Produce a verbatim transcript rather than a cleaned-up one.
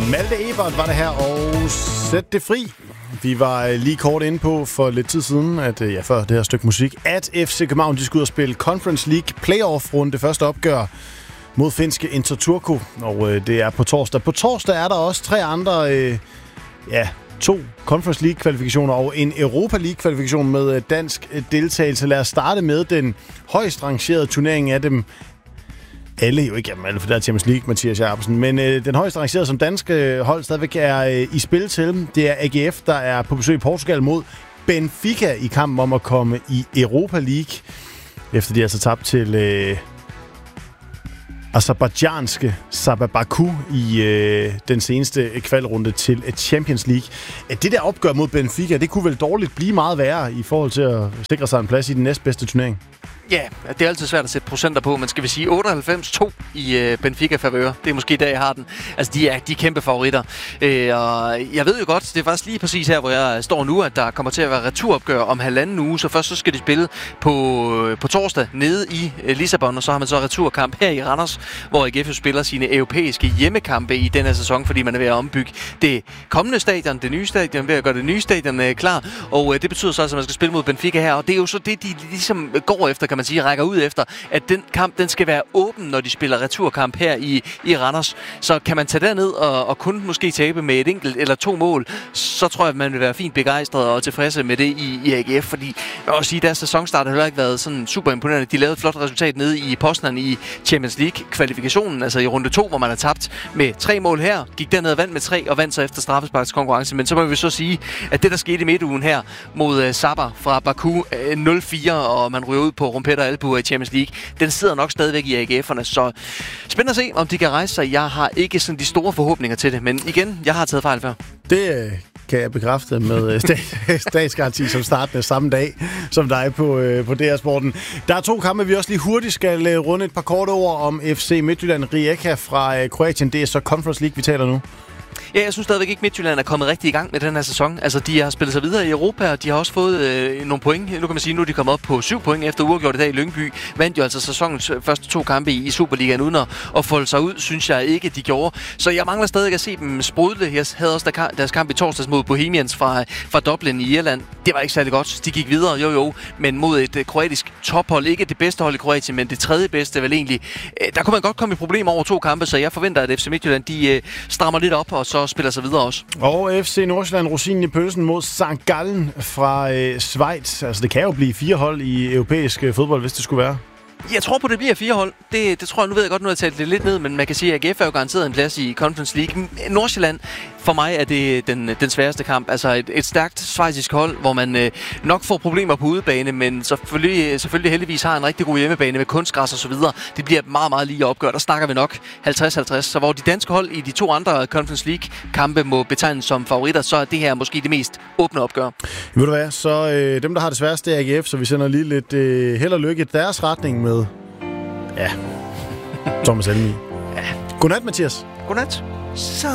Malte Ebert var det her, og Sæt det fri. Vi var lige kort inde på for lidt tid siden, at ja, før det her stykke musik, at F C København de skulle ud og spille Conference League playoff-runde, det første opgør mod finske Inter Turku, og øh, det er på torsdag. På torsdag er der også tre andre, øh, ja, to Conference League-kvalifikationer og en Europa League-kvalifikation med dansk deltagelse. Lad os starte med den højst rangerede turnering af dem alle, jo ikke jamen, alle, for der er Champions League, Mathias Jacobsen, men øh, den højst rangerede, som danske hold stadigvæk er øh, i spil til, det er A G F, der er på besøg i Portugal mod Benfica i kampen om at komme i Europa League, efter de altså tabt til øh, aserbajdsjanske Sabah Baku i øh, den seneste kvalrunde til Champions League. Det der opgør mod Benfica, det kunne vel dårligt blive meget værre i forhold til at sikre sig en plads i den næstbedste turnering? Ja, det er altid svært at sætte procenter på, men skal vi sige otteoghalvfems to i øh, Benfica-favør? Det er måske der, jeg har den. Altså, de er, de er kæmpe favoritter. Øh, og jeg ved jo godt, det er faktisk lige præcis her, hvor jeg står nu, at der kommer til at være returopgør om halvanden uge, så først så skal de spille på, øh, på torsdag nede i øh, Lissabon, og så har man så returkamp her i Randers, hvor A G F spiller sine europæiske hjemmekampe i denne sæson, fordi man er ved at ombygge det kommende stadion, det nye stadion, ved at gøre det nye stadion øh, klar, og øh, det betyder så, at man skal spille mod Benfica her, og det er jo så det, de ligesom går efter, man sige, rækker ud efter, at den kamp, den skal være åben, når de spiller returkamp her i, i Randers. Så kan man tage derned og, og kun måske tabe med et enkelt eller to mål, så tror jeg, at man vil være fint begejstret og tilfredse med det i, i A G F, fordi jeg vil også sige, at deres sæsonstart har heller ikke været sådan super imponerende. De lavede et flot resultat nede i Poznan i Champions League-kvalifikationen, altså i runde to, hvor man har tabt med tre mål her, gik derned og vandt med tre, og vandt så efter straffesparkskonkurrence. Men så må vi så sige, at det, der skete i midtugen her mod uh, Sabah fra Baku uh, nul fire, og man ryger ud på rumpetter albu i Champions League, den sidder nok stadigvæk i A G F'erne, så spændende at se, om de kan rejse sig. Jeg har ikke sådan de store forhåbninger til det, men igen, jeg har taget fejl før. Det kan jeg bekræfte med statsgaranti som startende samme dag, som dig på, på D R-sporten. Der er to kampe, vi også lige hurtigt skal runde et par korte ord om F C Midtjylland Rijeka fra Kroatien. Det er så Conference League, vi taler nu. Ja, jeg synes stadigvæk ikke, Midtjylland er kommet rigtig i gang med den her sæson. Altså, de har spillet sig videre i Europa, og de har også fået øh, nogle point. Nu kan man sige, nu er de kommet op på syv point efter uafgjort i dag i Lyngby. Vandt jo altså sæsonens første to kampe i, i Superligaen uden at, at folde sig ud, synes jeg ikke, de gjorde. Så jeg mangler stadig at se dem sprudle. Jeg havde også der, deres kamp i torsdags mod Bohemians fra, fra Dublin i Irland. Det var ikke særlig godt. De gik videre, jo jo, men mod et uh, kroatisk tophold. Ikke det bedste hold i Kroatien, men det tredje bedste vel egentlig. Uh, der kunne man godt komme i problemer over to kampe, så jeg forventer, at F C Midtjylland de uh, strammer lidt op, og så spiller sig videre også. Og F C Nordsjælland rosinen i pølsen mod Sankt Gallen fra øh, Schweiz. Altså det kan jo blive fire hold i europæisk øh, fodbold, hvis det skulle være. Jeg tror på, det bliver fire hold. Det, det tror jeg, nu ved jeg godt, nu har jeg talt det lidt ned, men man kan sige, at A G F er jo garanteret en plads i Conference League. Nordsjælland, for mig er det den, den sværeste kamp. Altså et, et stærkt schweizisk hold, hvor man øh, nok får problemer på udebane, men selvfølgelig, selvfølgelig heldigvis har en rigtig god hjemmebane med kunstgræs og så videre. Det bliver et meget, meget lige opgør. Der snakker vi nok halvtreds halvtreds. Så hvor de danske hold i de to andre Conference League-kampe må betegnes som favoritter, så er det her måske det mest åbne opgør. Ved du hvad, så øh, dem, der har det sværeste, er A G F, så vi sender lige lidt øh, held og lykke i deres retning med ja, Thomas Helmi. Ja. Godnat, Mathias. Godnat. Så